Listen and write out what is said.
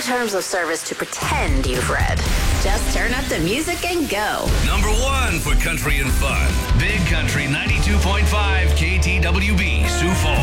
terms of service to pretend you've read. Just turn up the music and go. Number 1 for country and fun. Big Country 92.5